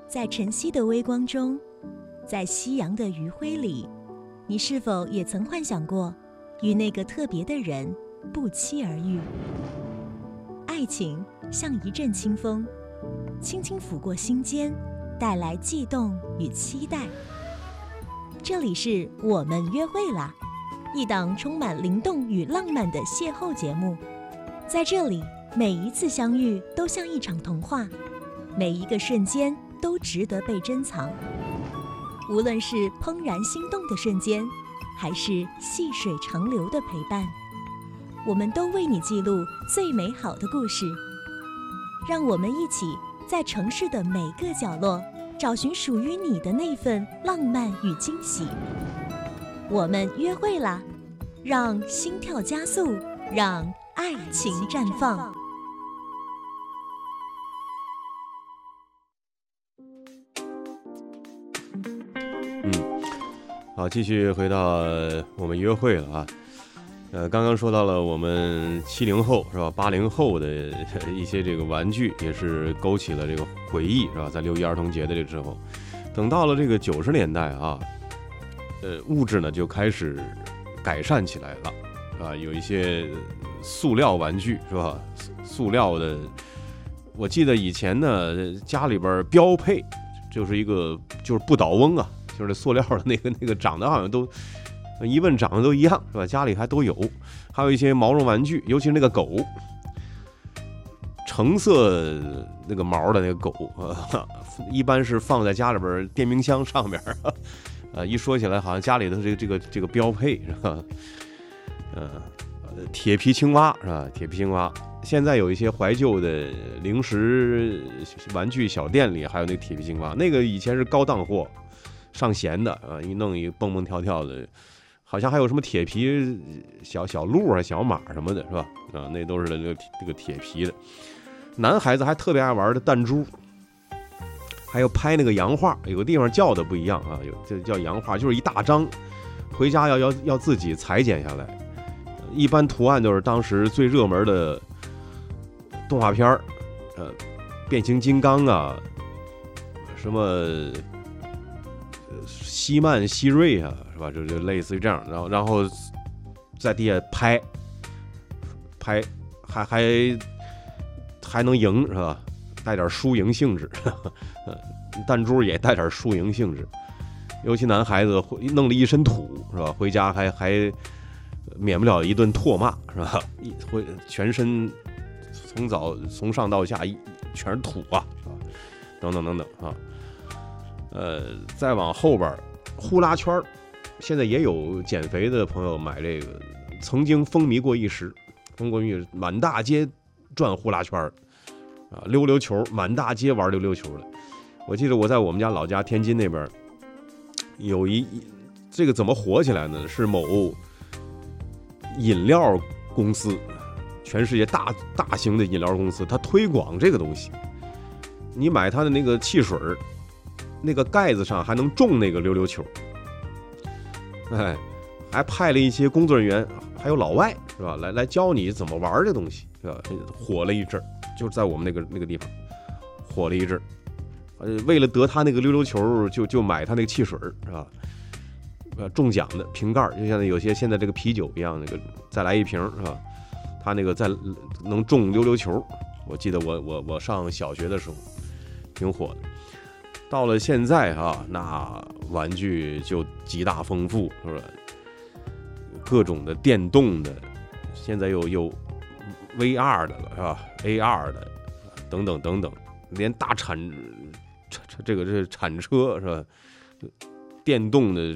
在晨曦的微光中，在夕阳的余晖里，你是否也曾幻想过与那个特别的人不期而遇？爱情像一阵清风，轻轻拂过心间，带来悸动与期待。这里是我们约会啦，一档充满灵动与浪漫的邂逅节目。在这里，每一次相遇都像一场童话，每一个瞬间都值得被珍藏。无论是怦然心动的瞬间，还是细水长流的陪伴，我们都为你记录最美好的故事。让我们一起在城市的每个角落找寻属于你的那份浪漫与惊喜。我们约会啦，让心跳加速，让爱情绽放。 好，继续回到我们约会了啊。刚刚说到了我们70后是吧，80后的一些这个玩具，也是勾起了这个回忆是吧？在6·1儿童节的这个时候，等到了这个90年代啊，物质呢就开始改善起来了啊，有一些塑料玩具是吧？塑料的，我记得以前呢家里边标配就是不倒翁啊。就是塑料的那个长得好像都一问长得都一样是吧？家里还都有，还有一些毛绒玩具，尤其是那个狗，橙色那个毛的那个狗一般是放在家里边电冰箱上面一说起来好像家里的这个标配是吧？铁皮青蛙是吧？铁皮青蛙，现在有一些怀旧的零食玩具小店里还有那个铁皮青蛙，那个以前是高档货。上弦的啊，一弄一蹦蹦跳跳的，好像还有什么铁皮小鹿啊、小马什么的，是吧？啊，那都是这个铁皮的。男孩子还特别爱玩的弹珠，还有拍那个洋画，有个地方叫的不一样啊，这叫洋画，就是一大张，回家要自己裁剪下来。一般图案都是当时最热门的动画片变形金刚啊，什么。希曼、希瑞啊，是吧？就类似于这样，然后在地下拍，还能赢是吧？带点输赢性质，弹珠也带点输赢性质。尤其男孩子弄了一身土是吧？回家还免不了一顿唾骂是吧？会全身从上到下全是土啊，是吧？等等啊。再往后边，呼啦圈，现在也有减肥的朋友买这个，曾经风靡过一时，满大街转呼啦圈啊，溜溜球，满大街玩溜溜球的。我记得我在我们家老家天津那边有这个怎么火起来呢？是某饮料公司，全世界大型的饮料公司，它推广这个东西。你买它的那个汽水，那个盖子上还能种那个溜溜球，还派了一些工作人员，还有老外是吧？来教你怎么玩这东西，是吧？火了一阵，就是在我们那个地方火了一阵。为了得他那个溜溜球，就买他那个汽水是吧？中奖的瓶盖，就像有些现在这个啤酒一样，那个再来一瓶是吧？他那个再能中溜溜球，我记得我上小学的时候挺火的。到了现在啊，那玩具就极大丰富，是吧？各种的电动的，现在有 VR 的了，是吧 ？AR 的，等等，连大这个铲车是吧？电动的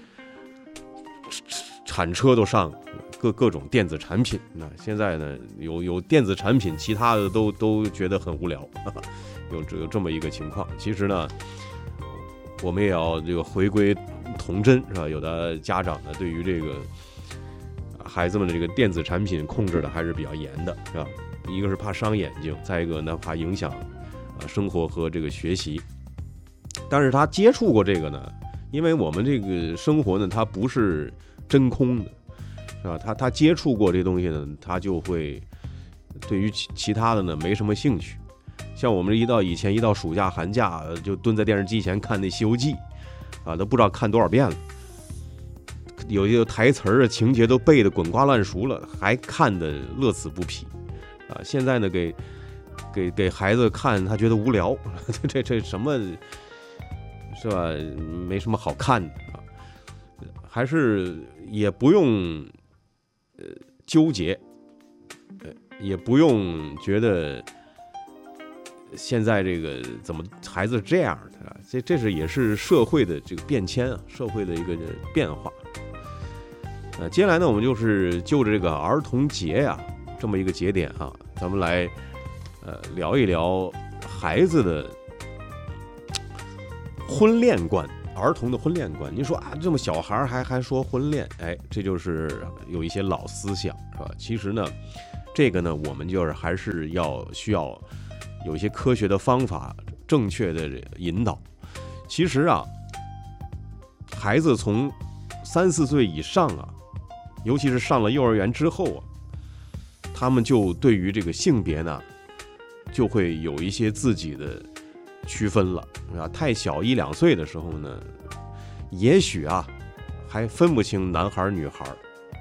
铲车都上各种电子产品。那现在呢，有电子产品，其他的都觉得很无聊。有这么一个情况，其实呢，我们也要这个回归童真，是吧？有的家长呢，对于这个孩子们的这个电子产品控制的还是比较严的，是吧？一个是怕伤眼睛，再一个呢怕影响生活和这个学习。但是他接触过这个呢，因为我们这个生活呢，它不是真空的，是吧？他接触过这东西呢，他就会对于其他的呢没什么兴趣。 像我们以前一到暑假寒假就蹲在电视机前看那《西游记》，啊，都不知道看多少遍了，有些台词儿啊情节都背得滚瓜烂熟了，还看得乐此不疲，啊，现在呢给孩子看，他觉得无聊，这什么是吧？没什么好看的啊，还是也不用纠结，也不用觉得现在这个怎么孩子是这样的啊？这是也是社会的这个变迁啊，社会的一个变化。接下来呢，我们就是就着这个儿童节呀这么一个节点啊，咱们来聊一聊孩子的婚恋观，儿童的婚恋观。您说啊，这么小孩还说婚恋，哎，这就是有一些老思想，是吧？其实呢，这个呢，我们就是还是需要有一些科学的方法，正确的引导。其实啊，孩子从3、4岁以上啊，尤其是上了幼儿园之后啊，他们就对于这个性别呢，就会有一些自己的区分了啊。太小1、2岁的时候呢，也许啊还分不清男孩女孩，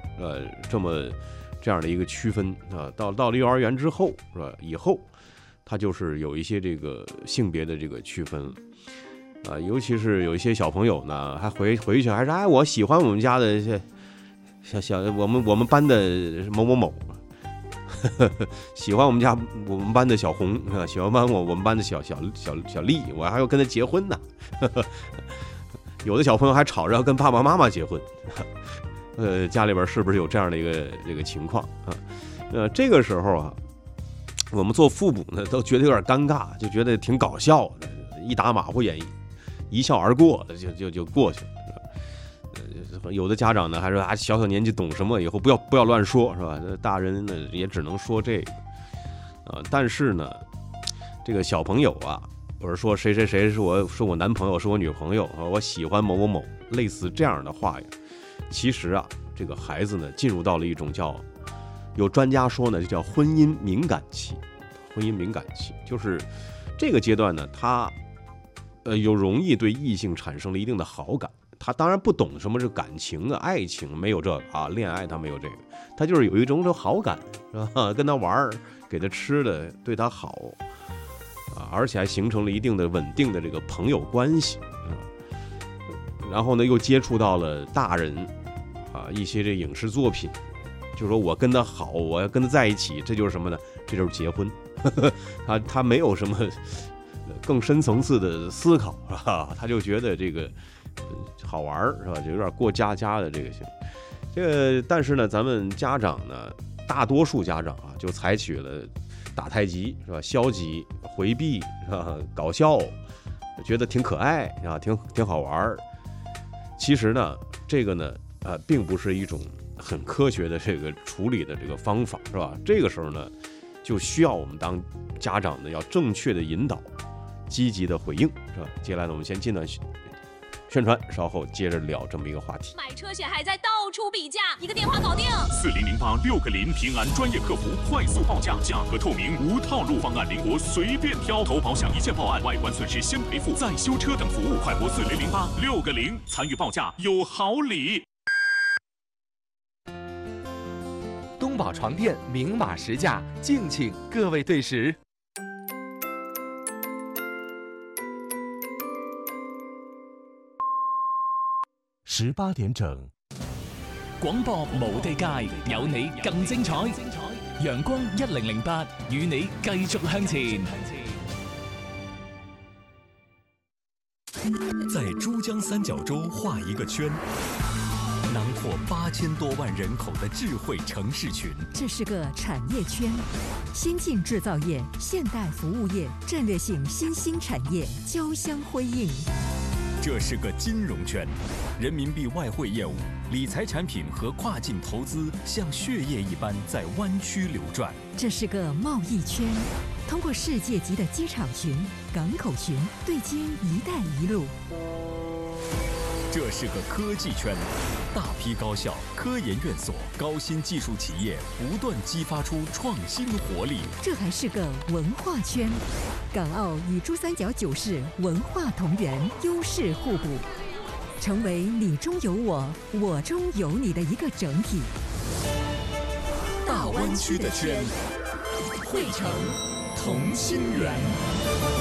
这样的一个区分啊。到了幼儿园之后，是吧？以后他就是有一些这个性别的这个区分了。尤其是有一些小朋友呢，还回去还是哎，我喜欢我们家的小我们班的某某某，喜欢我们班的小红，喜欢我们班的小丽，我还要跟他结婚呢。有的小朋友还吵着要跟爸爸妈妈结婚，家里边是不是有这样的这个情况啊？这个时候啊，我们做父母呢都觉得有点尴尬，就觉得挺搞笑的，一打马虎眼，一笑而过，就过去了。有的家长呢还说啊，小年纪懂什么，以后不要乱说，是吧？大人呢也只能说这个但是呢，这个小朋友啊，或者说谁是我男朋友，是我女朋友，我喜欢某某某，类似这样的话呀，其实啊，这个孩子呢进入到了一种有专家说呢，这叫婚姻敏感期。婚姻敏感期就是这个阶段呢，他有容易对异性产生了一定的好感。他当然不懂什么是感情啊，爱情没有这个啊，恋爱他没有这个，他就是有一种好感，是吧？跟他玩，给他吃的，对他好啊，而且还形成了一定的稳定的这个朋友关系，然后呢，又接触到了大人啊，一些这影视作品，就是说我跟他好，我要跟他在一起，这就是什么呢？这就是结婚。他没有什么更深层次的思考，是吧？他就觉得这个好玩，是吧？就有点过家的这个性。但是呢，咱们家长呢，大多数家长啊，就采取了打太极，是吧？消极回避，是吧？搞笑，觉得挺可爱啊，挺好玩。其实呢，这个呢，并不是一种很科学的这个处理的这个方法，是吧？这个时候呢，就需要我们当家长呢，要正确的引导，积极的回应，是吧？接下来呢，我们先进段宣传，稍后接着聊这么一个话题。 买车险还在到处比价，一个电话搞定。 4008 6个0平安专业客服，快速报价，价格透明，无套路方案，灵活随便挑，投保享一键报案，外观损失先赔付，再修车等服务，快拨4008 6个0，参与报价有好礼。 东宝床垫明码实价，敬请各位对时。 18點整， 廣播無地界，有你更精彩。陽光1008，與你繼續向前。 在珠江三角洲畫一個圈，囊括8000多萬人口的智慧城市群。 這是個產業圈，先進製造業、現代服務業、戰略性新興產業交相輝映。 這是個金融圈，人民幣外匯業務、理財產品和跨境投資像血液一般在灣區流轉。 這是個貿易圈，通過世界級的機場群、港口群，對接“一帶一路”。 这是个科技圈，大批高校、科研院所、高新技术企业不断激发出创新活力。 这还是个文化圈，港澳与珠三角9市文化同源，优势互补，成为你中有我，我中有你的一个整体。 大湾区的圈，汇成同心圆。